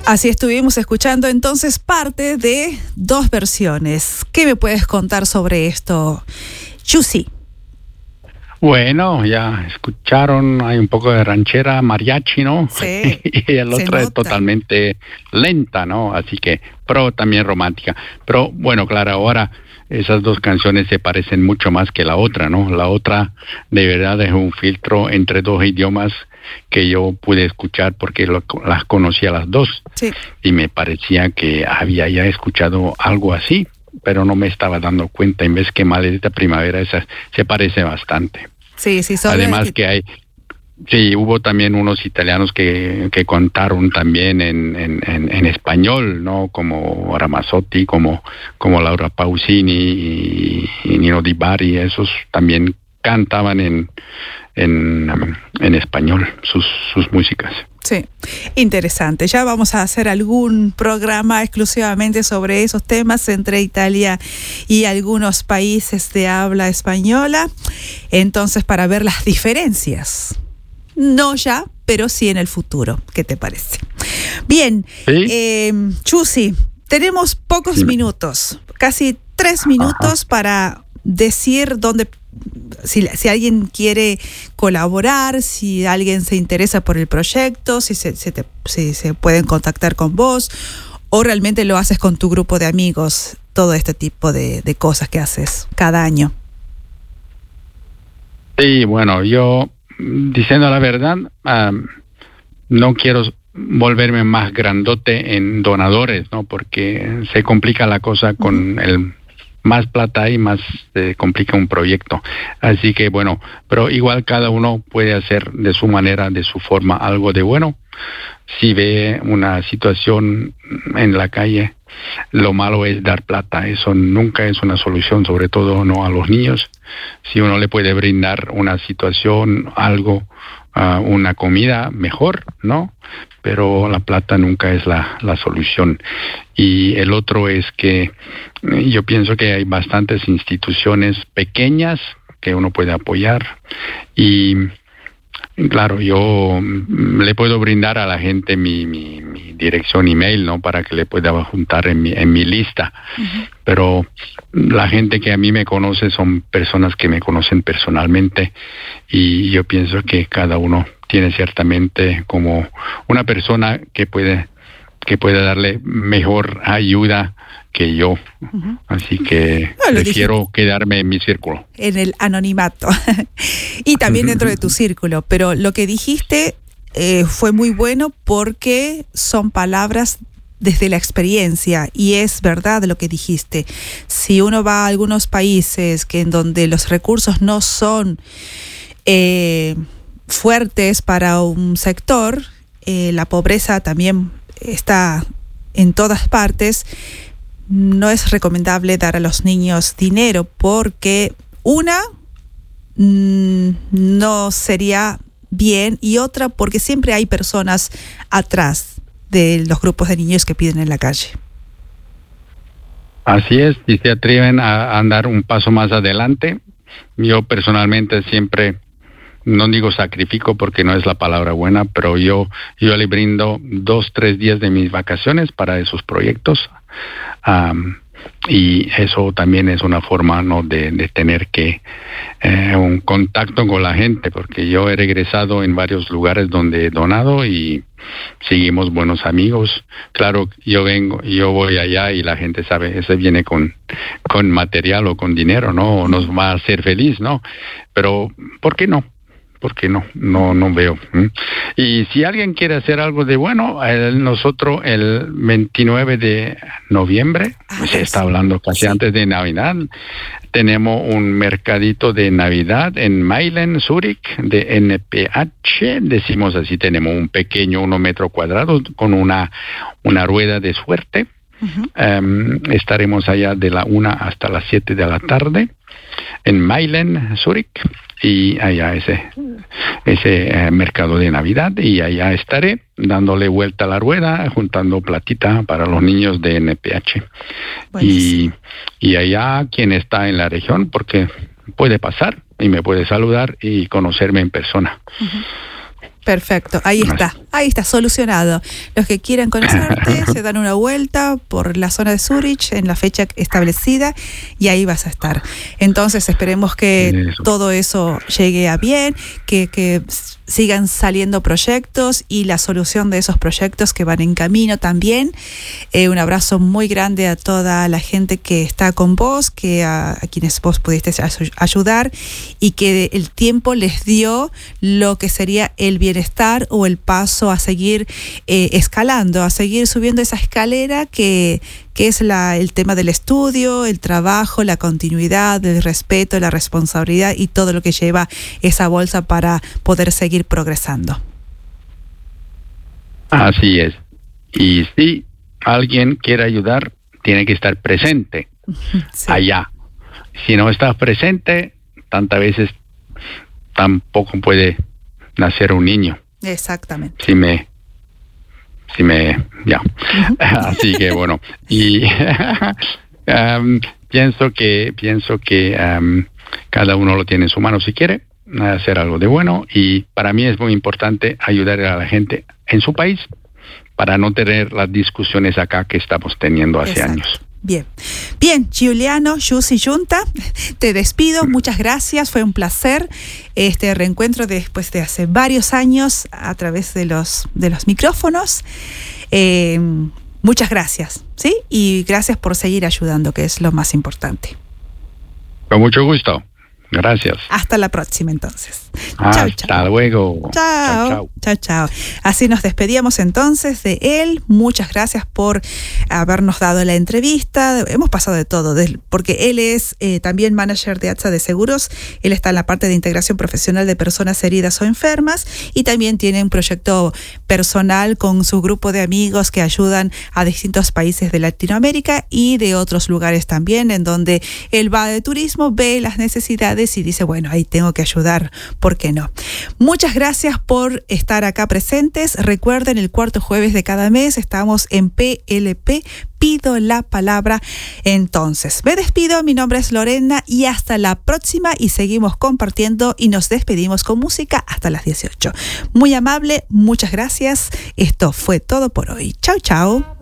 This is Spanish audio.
Así estuvimos escuchando entonces parte de dos versiones. ¿Qué me puedes contar sobre esto, Chusi? Bueno, ya escucharon, hay un poco de ranchera, mariachi, ¿no? Sí. Y el otro es totalmente lenta, ¿no? Así que, pero también romántica. Pero bueno, claro, ahora esas dos canciones se parecen mucho más que la otra, ¿no? La otra de verdad es un filtro entre dos idiomas que yo pude escuchar porque las conocía las dos. Sí. Y me parecía que había ya escuchado algo así, pero no me estaba dando cuenta. En vez que Maldita Primavera, esa se parece bastante. Sí, sí. Además que hay, sí, hubo también unos italianos que contaron también en español, ¿no? Como Ramazzotti, como Laura Pausini y Nino Di Bari, esos también cantaban en español sus músicas. Sí, interesante. Ya vamos a hacer algún programa exclusivamente sobre esos temas entre Italia y algunos países de habla española, entonces para ver las diferencias. No ya, pero sí en el futuro. ¿Qué te parece? Bien, ¿sí? Chusi, tenemos pocos minutos, casi 3 minutos para decir dónde... Si alguien quiere colaborar, si alguien se interesa por el proyecto, si se pueden contactar con vos, o realmente lo haces con tu grupo de amigos, todo este tipo de cosas que haces cada año. Sí, bueno, yo, diciendo la verdad, no quiero volverme más grandote en donadores, ¿no? Porque se complica la cosa con el... Más plata y más complica un proyecto. Así que bueno, pero igual cada uno puede hacer de su manera, de su forma, algo de bueno. Si ve una situación en la calle, lo malo es dar plata. Eso nunca es una solución, sobre todo no a los niños. Si uno le puede brindar una situación, algo, una comida, mejor, ¿no? Pero la plata nunca es la solución. Y el otro es que yo pienso que hay bastantes instituciones pequeñas que uno puede apoyar y claro, yo le puedo brindar a la gente mi dirección email, ¿no? Para que le pueda juntar en mi lista. Uh-huh. Pero la gente que a mí me conoce son personas que me conocen personalmente y yo pienso que cada uno tiene ciertamente como una persona que puede darle mejor ayuda que yo. Uh-huh. Así que prefiero quedarme en mi círculo. En el anonimato. Y también dentro de tu círculo. Pero lo que dijiste fue muy bueno porque son palabras desde la experiencia y es verdad lo que dijiste. Si uno va a algunos países en donde los recursos no son fuertes para un sector, la pobreza también está en todas partes. No es recomendable dar a los niños dinero porque no sería bien y otra porque siempre hay personas atrás de los grupos de niños que piden en la calle. Así es, y se atreven a andar un paso más adelante. Yo personalmente siempre, no digo sacrifico porque no es la palabra buena, pero yo le brindo 2-3 días de mis vacaciones para esos proyectos. Y eso también es una forma, ¿no? de tener que un contacto con la gente, porque yo he regresado en varios lugares donde he donado y seguimos buenos amigos. Claro, yo voy allá y la gente sabe, ese viene con material o con dinero, ¿no? O nos va a hacer feliz, ¿no? Pero, ¿por qué no? Porque no veo. Y si alguien quiere hacer algo de bueno, nosotros el 29 de noviembre, se está hablando casi antes de Navidad, tenemos un mercadito de Navidad en Meilen, Zúrich, de NPH, decimos así, tenemos un pequeño 1 metro cuadrado con una rueda de suerte. Uh-huh. Estaremos allá de la 1 hasta las 7 de la tarde en Meilen, Zúrich, y allá ese mercado de Navidad, y allá estaré dándole vuelta a la rueda, juntando platita para los niños de NPH. Y allá quien está en la región, porque puede pasar y me puede saludar y conocerme en persona. Uh-huh. Perfecto, ahí está. ahí está, solucionado. Los que quieran conocerte se dan una vuelta por la zona de Zurich en la fecha establecida y ahí vas a estar. Entonces esperemos que todo eso llegue a bien, que sigan saliendo proyectos y la solución de esos proyectos que van en camino también. Un abrazo muy grande a toda la gente que está con vos, que a quienes vos pudiste ayudar y que el tiempo les dio lo que sería el bienestar o el paso a seguir escalando, a seguir subiendo esa escalera que es el tema del estudio, el trabajo, la continuidad, el respeto, la responsabilidad y todo lo que lleva esa bolsa para poder seguir progresando. Así es. Y si alguien quiere ayudar, tiene que estar presente allá. Si no estás presente, tantas veces tampoco puede nacer un niño. Exactamente. Ya. Así que bueno, y pienso que cada uno lo tiene en su mano si quiere hacer algo de bueno, y para mí es muy importante ayudar a la gente en su país para no tener las discusiones acá que estamos teniendo hace años. Bien, Giuliano Giussi Giunta, te despido, muchas gracias, fue un placer este reencuentro después de hace varios años a través de los micrófonos. Muchas gracias, ¿sí? Y gracias por seguir ayudando, que es lo más importante. Con mucho gusto. Gracias. Hasta la próxima, entonces. Hasta luego. Chao. Así nos despedíamos entonces de él. Muchas gracias por habernos dado la entrevista. Hemos pasado de todo, porque él es también manager de ATSA de Seguros. Él está en la parte de integración profesional de personas heridas o enfermas y también tiene un proyecto personal con su grupo de amigos que ayudan a distintos países de Latinoamérica y de otros lugares también, en donde él va de turismo, ve las necesidades y dice, bueno, ahí tengo que ayudar, ¿por qué no? Muchas gracias por estar acá presentes. Recuerden, el cuarto jueves de cada mes estamos en PLP, Pido la Palabra. Entonces, me despido, mi nombre es Lorena y hasta la próxima, y seguimos compartiendo y nos despedimos con música hasta las 18. Muy amable, muchas gracias. Esto fue todo por hoy. Chau.